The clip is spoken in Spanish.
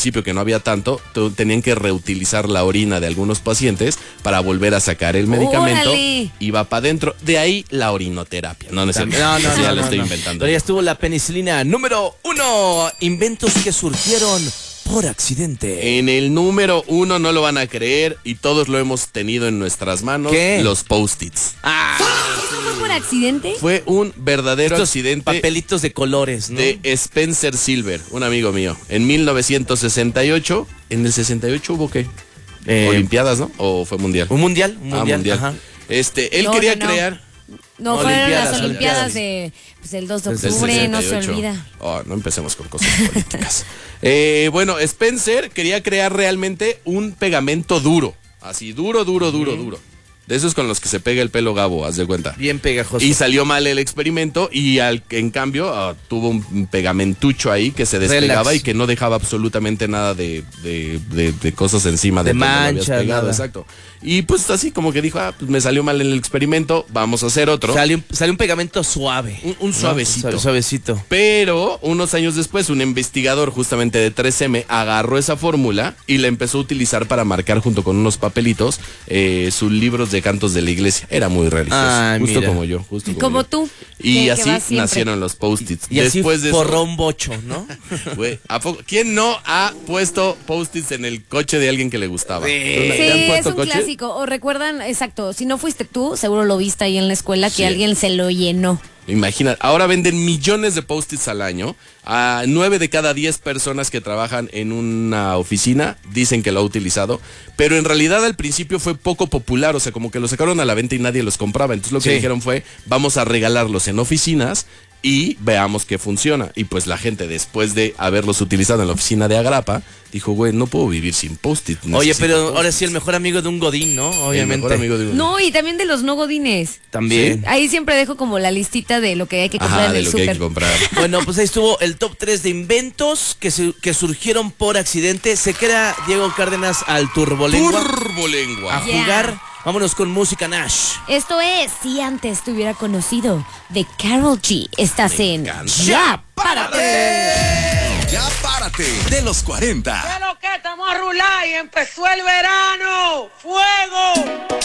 principio que no había tanto, tenían que reutilizar la orina de algunos pacientes para volver a sacar el medicamento. ¡Órale! Iba para adentro. De ahí la orinoterapia. No, No, ya lo estoy inventando. Pero ya estuvo la penicilina. Número 1. Inventos que surgieron por accidente. En el número 1 no lo van a creer y todos lo hemos tenido en nuestras manos. ¿Qué? Los Post-its. ¿Eso fue por accidente? Fue un verdadero Estos accidente papelitos de colores, ¿no? de Spencer Silver, un amigo mío. En 1968, ¿en el 68 hubo qué? Olimpiadas, ¿no? ¿O fue mundial? Un mundial. Mundial. Ajá. Él No, quería no. crear... No, fueron las Olimpiadas. Olimpiadas de el 2 de Del octubre, no se 68. olvida. No empecemos con cosas políticas. Bueno, Spencer quería crear realmente un pegamento duro. Así, duro. De esos con los que se pega el pelo Gabo, haz de cuenta. Bien pegajoso. Y salió mal el experimento y en cambio tuvo un pegamentucho ahí que se despegaba Relax. y que no dejaba absolutamente nada de cosas encima De donde lo habías manchas, pegado, nada. exacto. Y pues así como que dijo, pues me salió mal el experimento, vamos a hacer otro. Sale un pegamento suave. Un suavecito. ¿No? Suavecito. Pero unos años después, un investigador justamente de 3M agarró esa fórmula y la empezó a utilizar para marcar junto con unos papelitos sus libros de cantos de la iglesia. Era muy religioso, Ah, justo mira. como yo. Justo Como yo. tú, Y que así vas siempre. nacieron los post-its. Y así Después de forró un bocho, ¿no? Güey, ¿quién no ha puesto post-its en el coche de alguien que le gustaba? Sí. ¿Te han Sí, es puesto un coche? clásico. O recuerdan, exacto, si no fuiste tú, seguro lo viste ahí en la escuela que Sí. alguien se lo llenó. Imagina, ahora venden millones de post-its al año. A 9 de cada 10 personas que trabajan en una oficina dicen que lo ha utilizado. Pero en realidad al principio fue poco popular. O sea, como que lo sacaron a la venta y nadie los compraba. Entonces lo que Sí. dijeron fue, vamos a regalarlos en oficinas y veamos que funciona. Y pues la gente, después de haberlos utilizado en la oficina de Agrapa, dijo, güey, no puedo vivir sin post-it. Oye, necesito pero post-its". ahora sí, el mejor amigo de un godín, ¿no? El Obviamente. mejor amigo de un... No, y también de los no godines. También. Ahí siempre dejo como la listita de lo que hay que comprar Ajá, en de el lo que hay que súper. comprar. Bueno, pues ahí estuvo el top 3 de inventos que surgieron por accidente. Se queda Diego Cárdenas al turbolengua Turbolengua. a Yeah. jugar. Vámonos con música Nash. Esto es Si Antes Te Hubiera Conocido, de Karol G. Estás en encanta. ¡Ya, párate! Ya párate de los 40. ¿Qué es lo que estamos a rular y empezó el verano? ¡Fuego!